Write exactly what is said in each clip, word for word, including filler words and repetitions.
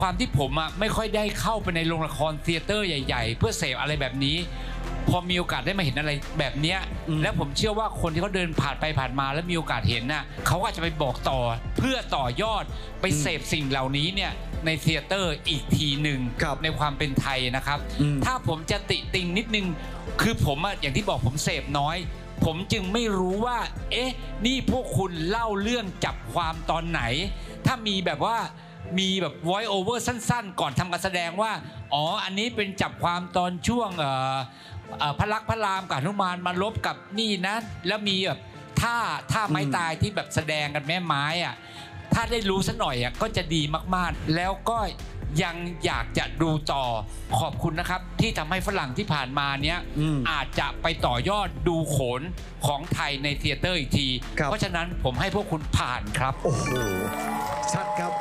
ความที่ผมอ่ะไม่ค่อยได้เข้าไปในโรงละครเธียเตอร์ใหญ่ๆเพื่อเสพอะไรแบบนี้พอมีโอกาสได้มาเห็นอะไรแบบนี้แล้วผมเชื่อว่าคนที่เขาเดินผ่านไปผ่านมาแล้วมีโอกาสเห็นน่ะเขาก็จะไปบอกต่อเพื่อต่อยอดไปเสพสิ่งเหล่านี้เนี่ยในเธียเตอร์อีกทีหนึ่งในความเป็นไทยนะครับถ้าผมจะติติงนิดนึงคือผมอะอย่างที่บอกผมเสพน้อยผมจึงไม่รู้ว่าเอ๊ะนี่พวกคุณเล่าเรื่องจับความตอนไหนถ้ามีแบบว่ามีแบบ voice over สั้นๆก่อนทำการแสดงว่าอ๋ออันนี้เป็นจับความตอนช่วงเอ่อพระลักษมณ์พระรามกับหนุมานมาลบกับนี่นะแล้วมีแบบท่าท่าไม้ตายที่แบบแสดงกันแม่ไม้อ่ะถ้าได้รู้สักหน่อยอ่ะก็จะดีมากๆแล้วก็ยังอยากจะดูต่อขอบคุณนะครับที่ทำให้ฝรั่งที่ผ่านมาเนี้ยอาจจะไปต่อยอดดูโขนของไทยในเธียเตอร์อีกทีเพราะฉะนั้นผมให้พวกคุณผ่านครับโอ้โหชัดครับ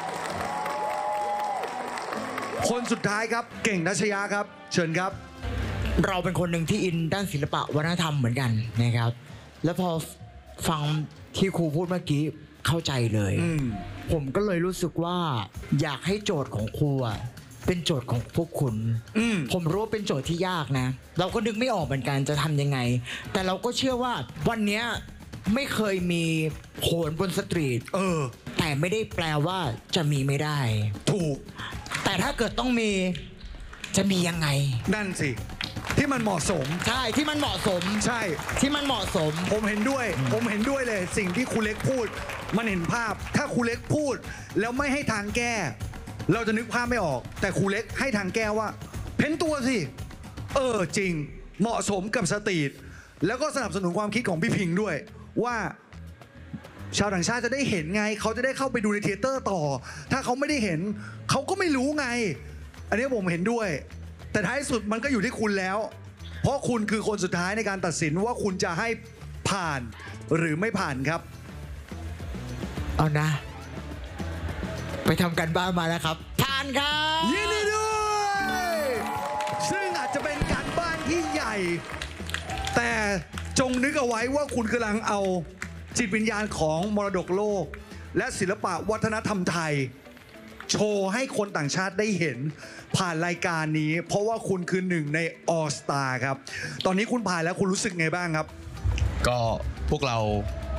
คนสุดท้ายครับเก่งนัชยาครับเชิญครับเราเป็นคนหนึ่งที่อินด้านศิลปะวัฒนธรรมเหมือนกันนะครับแล้วพอฟังที่ครูพูดเมื่อกี้เข้าใจเลยผมก็เลยรู้สึกว่าอยากให้โจทย์ของครูเป็นโจทย์ของพวกคุณผมรู้ว่าเป็นโจทย์ที่ยากนะเราก็นึกไม่ออกเหมือนกันจะทำยังไงแต่เราก็เชื่อว่าวันนี้ไม่เคยมีโขนบนสตรีทเออแต่ไม่ได้แปลว่าจะมีไม่ได้ถูกแต่ถ้าเกิดต้องมีจะมียังไงนั่นสิที่มันเหมาะสมใช่ที่มันเหมาะสมใช่ที่มันเหมาะสมผมเห็นด้วยผมเห็นด้วยเลยสิ่งที่ครูเล็กพูดมันเห็นภาพถ้าครูเล็กพูดแล้วไม่ให้ทางแก้เราจะนึกภาพไม่ออกแต่ครูเล็กให้ทางแก้ว่าเพ้นตัวสิเออจริงเหมาะสมกับสตรีทแล้วก็สนับสนุนความคิดของพี่พิงด้วยว่าชาวต่างชาติจะได้เห็นไงเขาจะได้เข้าไปดูในเธียเตอร์ต่อถ้าเขาไม่ได้เห็นเขาก็ไม่รู้ไงอันนี้ผมเห็นด้วยแต่ท้ายสุดมันก็อยู่ที่คุณแล้วเพราะคุณคือคนสุดท้ายในการตัดสินว่าคุณจะให้ผ่านหรือไม่ผ่านครับเอานะไปทำกันบ้านมาแล้วครับผ่านครับยินดีด้วยซึ่งอาจจะเป็นการบ้านที่ใหญ่แต่จงนึกเอาไว้ว่าคุณกำลังเอาจิตวิญญาณของมรดกโลกและศิลปะวัฒนธรรมไทยโชว์ให้คนต่างชาติได้เห็นผ่านรายการนี้เพราะว่าคุณคือหนึ่งใน All Star ครับตอนนี้คุณผ่านแล้วคุณรู้สึกไงบ้างครับก็พวกเรา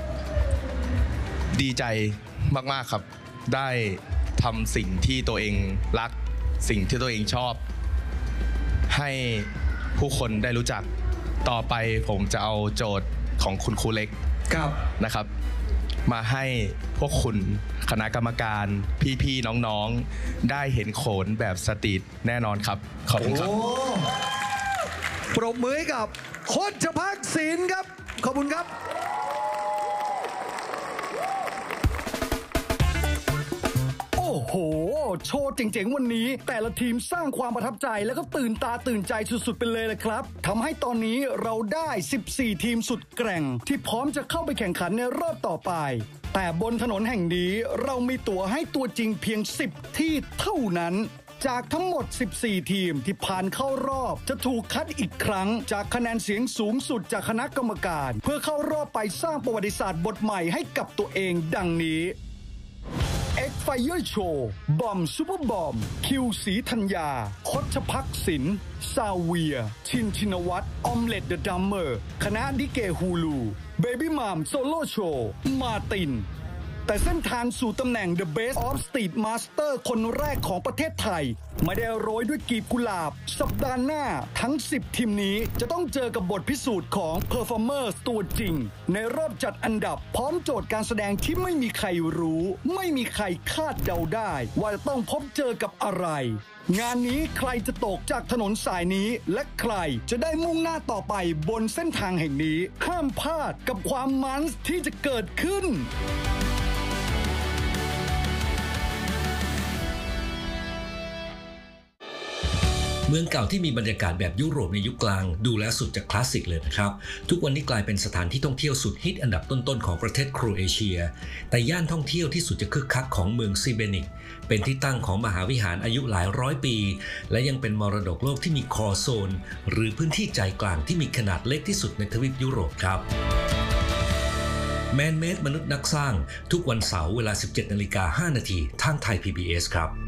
ดีใจมากๆครับได้ทำสิ่งที่ตัวเองรักสิ่งที่ตัวเองชอบให้ผู้คนได้รู้จักต่อไปผมจะเอาโจทย์ของคุณครูเล็กนะครับมาให้พวกคุณคณะกรรมการพี่ๆน้องๆได้เห็นโขนแบบสตรีทแน่นอนครับขอบคุณครับปรบมือกับโค้ชภักดิ์ศิลป์ครับขอบคุณครับโอ้โหโชว์เจ๋งๆวันนี้แต่ละทีมสร้างความประทับใจแล้วก็ตื่นตาตื่นใจสุดๆไปเลยละครับทำให้ตอนนี้เราได้สิบสี่ทีมสุดแกร่งที่พร้อมจะเข้าไปแข่งขันในรอบต่อไปแต่บนถนนแห่งนี้เรามีตั๋วให้ตัวจริงเพียงสิบที่เท่านั้นจากทั้งหมดสิบสี่ทีมที่ผ่านเข้ารอบจะถูกคัดอีกครั้งจากคะแนนเสียงสูงสุดจากคณะกรรมการเพื่อเข้ารอบไปสร้างประวัติศาสตร์บทใหม่ให้กับตัวเองดังนี้X Fire Show บอมซูเปอร์บอมคิวศรีธัญญาคชภักดิ์ศิลป์ซาเวียชินชินวัตรออมเล็ตเดอะดัมเมอร์คณะดิเกฮูลูเบบี้มามโซโล่โชว์มาตินแต่เส้นทางสู่ตำแหน่ง The Best of Street Master คนแรกของประเทศไทยไม่ได้โรยด้วยกลีบกุหลาบสัปดาห์หน้าทั้งสิบทีมนี้จะต้องเจอกับบทพิสูจน์ของ Performers ตัวจริงในรอบจัดอันดับพร้อมโจทย์การแสดงที่ไม่มีใครรู้ไม่มีใครคาดเดาได้ว่าจะต้องพบเจอกับอะไรงานนี้ใครจะตกจากถนนสายนี้และใครจะได้มุ่งหน้าต่อไปบนเส้นทางแห่งนี้ห้ามพลาดกับความมันส์ที่จะเกิดขึ้นเมืองเก่าที่มีบรรยากาศแบบยุโรปในยุคกลางดูแล้วสุดจะคลาสสิกเลยนะครับทุกวันนี้กลายเป็นสถานที่ท่องเที่ยวสุดฮิตอันดับต้นๆของประเทศโครเอเชียแต่ย่านท่องเที่ยวที่สุดจะคึกคักของเมืองซีเบนิกเป็นที่ตั้งของมหาวิหารอายุหลายร้อยปีและยังเป็นมรดกโลกที่มีคอโซนหรือพื้นที่ใจกลางที่มีขนาดเล็กที่สุดในทวีปยุโรปครับแมนเมดมนุษย์นักสร้างทุกวันเสาร์เวลา สิบเจ็ดนาฬิกาห้านาทีทางไทย พี บี เอส ครับ